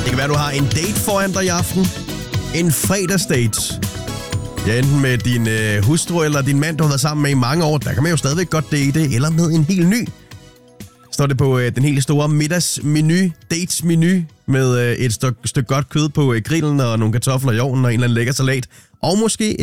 Det kan være, du har en date foran dig i aften. En fredagsdate. Ja, enten med din hustru eller din mand, du har været sammen med i mange år. Der kan man jo stadigvæk godt date, eller med en helt ny. Står det på den helt store middagsmenu, datesmenu, med et stykke godt kød på grillen og nogle kartofler i ovnen og en eller anden lækker salat. Og måske